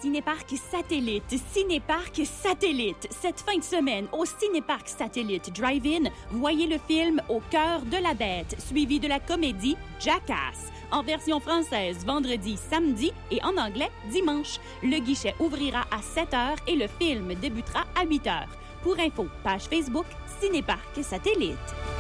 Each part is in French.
Cinéparc Satellite. Cinéparc Satellite. Cette fin de semaine, au Cinéparc Satellite Drive-In, voyez le film Au cœur de la bête, suivi de la comédie Jackass. En version française, vendredi, samedi et en anglais, dimanche. Le guichet ouvrira à 7h et le film débutera à 8h. Pour info, page Facebook Cinéparc Satellite.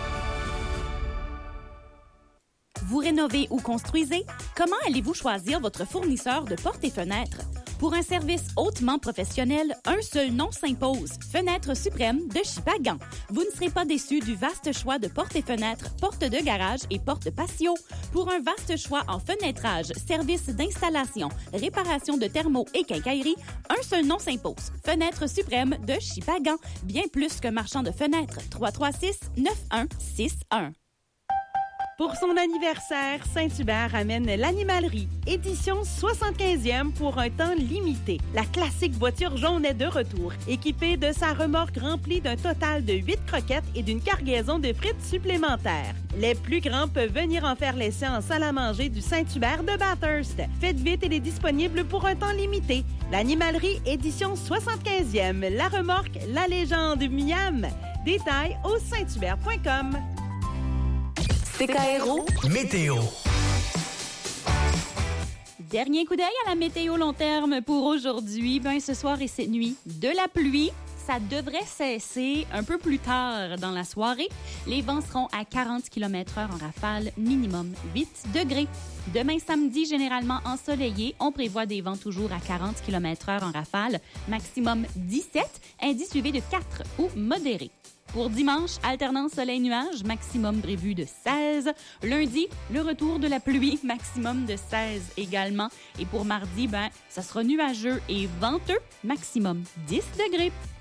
Vous rénovez ou construisez? Comment allez-vous choisir votre fournisseur de portes et fenêtres? Pour un service hautement professionnel, un seul nom s'impose. Fenêtres Suprême de Shippagan. Vous ne serez pas déçus du vaste choix de portes et fenêtres, portes de garage et portes patio. Pour un vaste choix en fenêtrage, services d'installation, réparation de thermos et quincaillerie, un seul nom s'impose. Fenêtres Suprême de Shippagan. Bien plus qu'un marchand de fenêtres. 336-9161. Pour son anniversaire, Saint-Hubert amène l'Animalerie, édition 75e pour un temps limité. La classique voiture jaune est de retour, équipée de sa remorque remplie d'un total de 8 croquettes et d'une cargaison de frites supplémentaires. Les plus grands peuvent venir en faire l'essai en salle à manger du Saint-Hubert de Bathurst. Faites vite, elle est disponible pour un temps limité. L'Animalerie, édition 75e. La remorque, la légende Miam. Détails au sainthubert.com. CKRO Météo. Dernier coup d'œil à la météo long terme pour aujourd'hui. Ce soir et cette nuit, de la pluie. Ça devrait cesser un peu plus tard dans la soirée. Les vents seront à 40 km/h en rafale, minimum 8 degrés. Demain samedi, généralement ensoleillé, on prévoit des vents toujours à 40 km/h en rafale, maximum 17, indice UV de 4 ou modéré. Pour dimanche, alternance soleil-nuage, maximum prévu de 16. Lundi, le retour de la pluie, maximum de 16 également. Et pour mardi, ça sera nuageux et venteux, maximum 10 degrés.